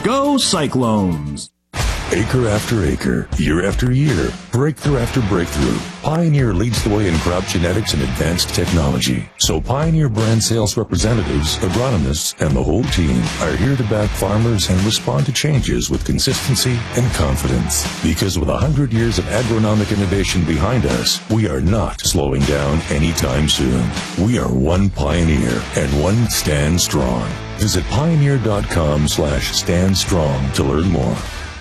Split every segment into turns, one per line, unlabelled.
Go Cyclones!
Acre after acre, year after year, breakthrough after breakthrough, Pioneer leads the way in crop genetics and advanced technology. So Pioneer brand sales representatives, agronomists, and the whole team are here to back farmers and respond to changes with consistency and confidence. Because with 100 years of agronomic innovation behind us, we are not slowing down anytime soon. We are one Pioneer and one Stand Strong. Visit pioneer.com/Stand Strong to learn more.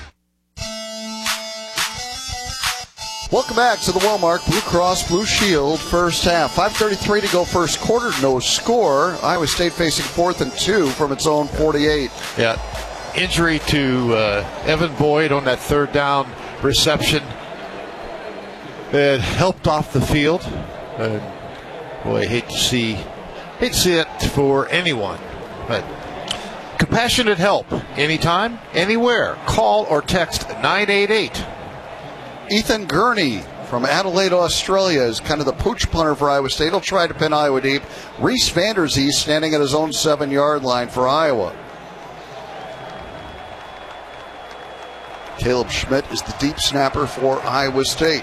Welcome back to the Wellmark Blue Cross Blue Shield first half. 5:33 to go first quarter, no score. Iowa State facing 4th and 2 from its own 48.
Yeah, injury to Evan Boyd on that third down reception. It helped off the field. Boy, hate to see it for anyone. But compassionate help, anytime, anywhere. Call or text 988.
Ethan Gurney from Adelaide, Australia is kind of the pooch punter for Iowa State. He'll try to pin Iowa deep. Reese Vanderzee standing at his own 7-yard line for Iowa. Caleb Schmidt is the deep snapper for Iowa State.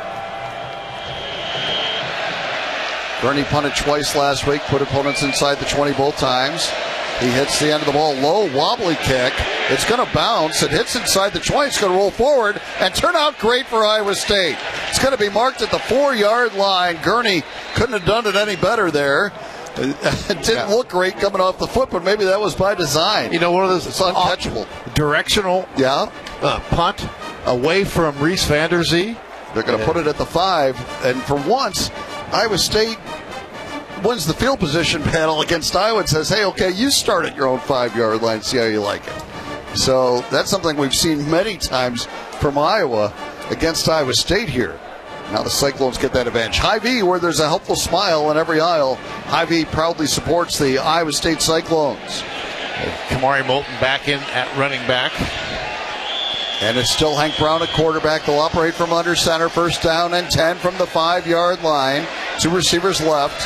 Gurney punted twice last week, put opponents inside the 20 both times. He hits the end of the ball, low, wobbly kick. It's going to bounce. It hits inside the 20. It's going to roll forward and turn out great for Iowa State. It's going to be marked at the 4-yard line. Gurney couldn't have done it any better there. It didn't look great coming off the foot, but maybe that was by design.
You know, one of those
it's uncatchable.
Directional punt away from Reese Vanderzee.
They're going to put it at the 5, and for once, Iowa State wins the field position battle against Iowa and says, hey, okay, you start at your own 5-yard line, see how you like it. So that's something we've seen many times from Iowa against Iowa State here. Now the Cyclones get that advantage. Hy-Vee, where there's a helpful smile in every aisle, Hy-Vee proudly supports the Iowa State Cyclones.
Kamari Moulton back in at running back.
And it's still Hank Brown at quarterback. They'll operate from under center. First down and 10 from the 5-yard line. 2 receivers left.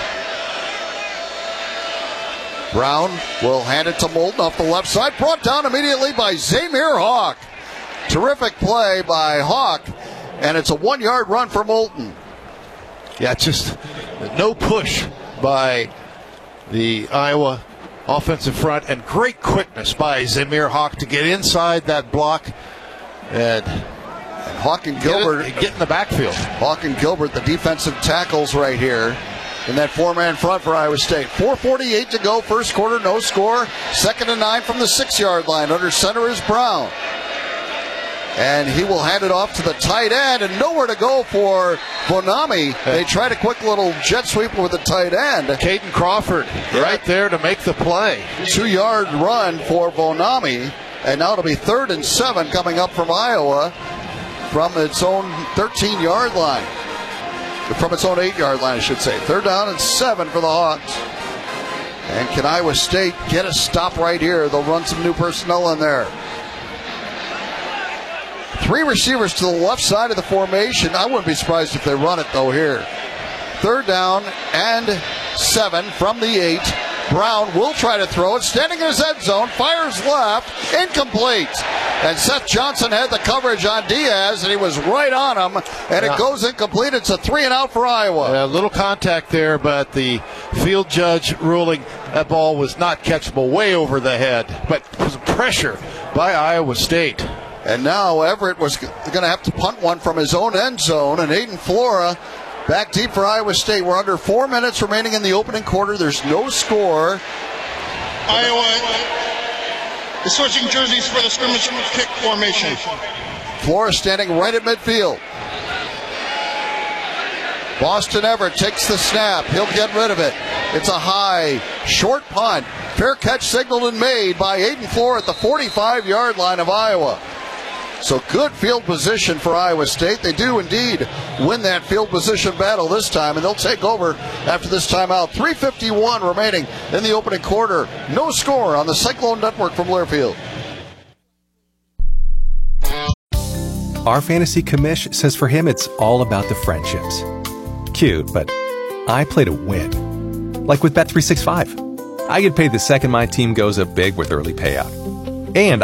Brown will hand it to Moulton off the left side. Brought down immediately by Zamir Hawk. Terrific play by Hawk. And it's a 1-yard run for Moulton.
Yeah, just no push by the Iowa offensive front. And great quickness by Zamir Hawk to get inside that block. And
Hawk and Gilbert
get in the backfield.
Hawk and Gilbert, the defensive tackles right here. In that 4-man front for Iowa State. 4:48 to go, first quarter, no score. 2nd and 9 from the 6-yard line. Under center is Brown. And he will hand it off to the tight end, and nowhere to go for Bonami. They tried a quick little jet sweep with the tight end.
Caden Crawford right there to make the play.
2-yard run for Bonami. And now it'll be 3rd and 7 coming up from Iowa from its own 13-yard line. From its own 8-yard line, I should say. 3rd down and 7 for the Hawks. And can Iowa State get a stop right here? They'll run some new personnel in there. 3 receivers to the left side of the formation. I wouldn't be surprised if they run it, though, here. 3rd down and 7 from the 8. Brown will try to throw it. Standing in his end zone. Fires left. Incomplete. And Seth Johnson had the coverage on Diaz, and he was right on him. And it goes incomplete. It's a 3-and-out for Iowa.
A little contact there, but the field judge ruling that ball was not catchable, way over the head. But it was pressure by Iowa State.
And now Everett was going to have to punt one from his own end zone. And Aiden Flora back deep for Iowa State. We're under 4 minutes remaining in the opening quarter. There's no score.
Iowa is switching jerseys for the scrimmage kick formation.
Flora standing right at midfield. Boston Everett takes the snap. He'll get rid of it. It's a high, short punt. Fair catch signaled and made by Aiden Flora at the 45-yard line of Iowa. So good field position for Iowa State. They do indeed win that field position battle this time, and they'll take over after this timeout. 3:51 remaining in the opening quarter. No score on the Cyclone Network from Learfield.
Our fantasy commish says for him it's all about the friendships. Cute, but I play to win. Like with Bet365. I get paid the second my team goes up big with early payout. And